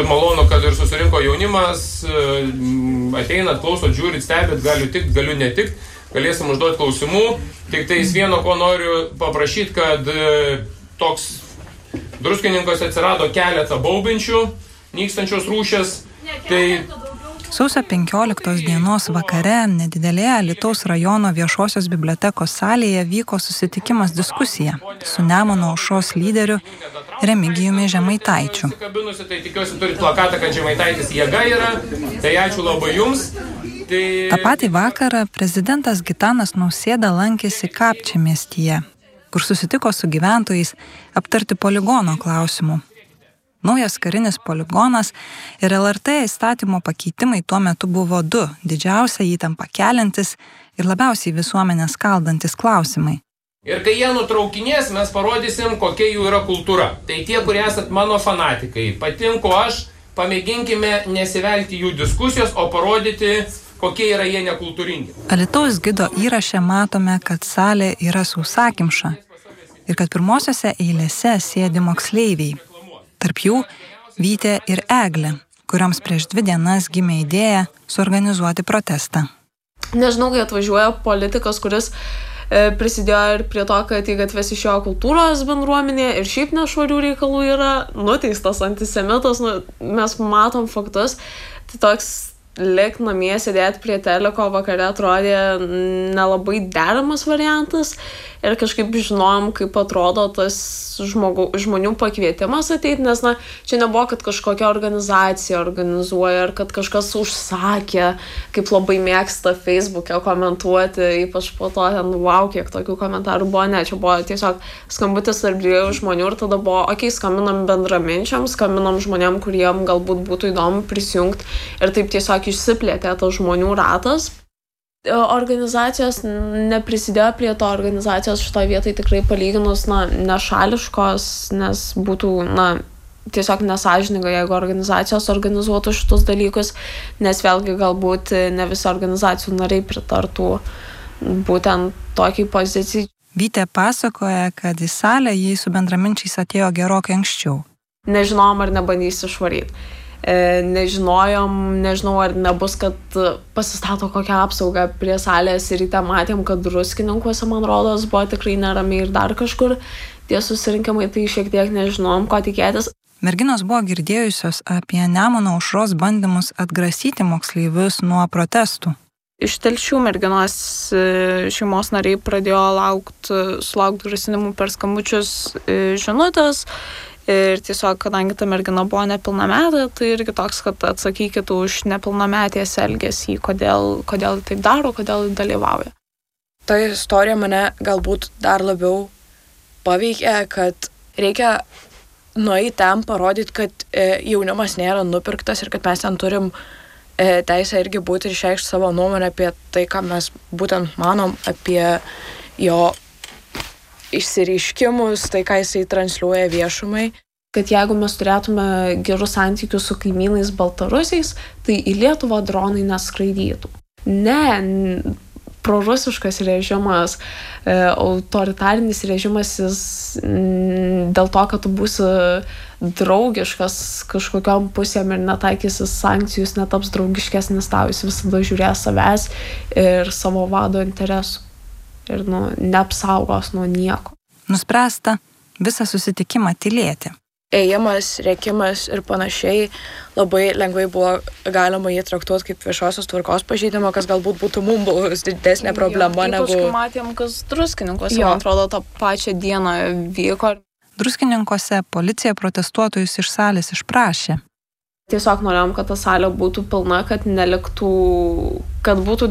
malonu, kad ir susirinko jaunimas, ateinat, klausot, žiūrit, stebit, galiu tikt, galiu netikt, galėsim užduoti klausimų. Tik tais vieno, ko noriu paprašyti, kad toks Druskininkuose atsirado keletą baubinčių, nykstančios rūšės. Tai Sausio 15 dienos vakare nedidelėje Alytaus rajono viešosios bibliotekos salėje vyko susitikimas diskusija su Nemuno aušros lyderiu Remigijumi Žemaitaičiu. Tai tikiuosi turit plakatą, kad Žemaitaitis jėga yra. Tai ačiū labai jums. Ta patį vakarą prezidentas Gitanas Nausėda lankėsi Kapčiamiestyje, kur susitiko su gyventojais aptarti poligono klausimų. Naujas karinis poligonas ir LRT įstatymo pakeitimai tuo metu buvo du didžiausią įtampą keliantis ir labiausiai visuomenę skaldantis klausimai. Ir kai jie nutraukinės, mes parodysim, kokia jų yra kultūra. Tai tie, kurie esat mano fanatikai, patinku aš, pamėginkime nesivelti jų diskusijos, o parodyti, kokie yra jie nekultūringi. Alytaus gido įraše matome, kad salė yra sausakimša ir kad pirmosiose eilėse sėdi moksleiviai. Tarp jų Vytė ir Eglė, kurioms prieš 2 dienas gimė idėja suorganizuoti protestą. Nežinau, kai atvažiuoja politikas, kuris prisidėjo ir prie to, kad į gatves išėjo kultūros bendruomenė ir šiaip nešvarių reikalų yra nuteistas antisemitas, mes matom faktus, tai toks lik namie sėdėti prie teliko vakare atrodė nelabai deramas variantas ir kažkaip žinojom, kaip atrodo tas žmonių pakvietimas ateiti, nes čia nebuvo, kad kažkokia organizacija organizuoja ar kad kažkas užsakė, kaip labai mėgsta Facebook'e komentuoti, ypač po to wow, kiek tokių komentarų buvo, ne, čia buvo tiesiog skambutis tarp 2 žmonių ir tada buvo, skambinam bendraminčiam, skambinam žmonėm, kuriem galbūt būtų įdomu prisijungti ir taip tiesiog išsiplėtė tas žmonių ratas. Organizacijos neprisidėjo prie to, organizacijos šitoje vietoje tikrai palyginus nešališkos, nes būtų tiesiog nesąžininga, jeigu organizacijos organizuotų šitus dalykus, nes vėlgi galbūt ne visi organizacijų nariai pritartų būtent tokiai pozicijai. Vytė pasakoja, kad į salę jį su bendraminčiais atėjo gerokai anksčiau. Nežinojom, ar nebandys išvaryti. Nežinau, ar nebus, kad pasistato kokią apsaugą prie salės ir ryte matėm, kad Druskininkuose, man rodos, buvo tikrai neramiai ir dar kažkur tie susirinkimai, tai šiek tiek nežinojom, ko tikėtis. Merginos buvo girdėjusios apie Nemuno aušros bandymus atgrasyti moksleivius nuo protestų. Iš Telšių merginos šeimos nariai pradėjo sulaukti grasinimų per skambučius žinutės. Ir tiesiog, kadangi ta mergina buvo nepilnametė, tai irgi toks, kad atsakykit už nepilnametės elgesį, kodėl taip daro, kodėl dalyvauja. Ta istorija mane galbūt dar labiau paveikė, kad reikia nueiti ten, parodyti, kad jaunimas nėra nupirktas ir kad mes ten turim teisę irgi būti ir išreikšti savo nuomonę apie tai, ką mes būtent manom apie jo išsireiškimus, tai ką jisai transliuoja viešumai. Kad jeigu mes turėtume gerus santykius su kaimynais baltarusiais, tai į Lietuvą dronai neskraidytų. Ne, prorusiškas režimas, autoritarinis režimas, jis dėl to, kad tu būsi draugiškas kažkokiom pusėm ir netaikysi sankcijų, jis netaps draugiškesnis tau, jis visada žiūrės savęs ir savo vado interesų. Ir neapsaugos nuo nieko. Nuspręsta visą susitikimą tylėti. Ėjimas, rėkimas ir panašiai labai lengvai buvo galima jį traktuoti kaip viešosios tvarkos pažeidimą, kas galbūt būtų mums buvus didesnė problema negu... Ypač, kai matėm, kas Druskininkuose, man atrodo, tą pačią dieną vyko. Druskininkuose policija protestuotojus iš salės išprašė. Tiesiog norėjom, kad ta salė būtų pilna, kad neliktų, kad būtų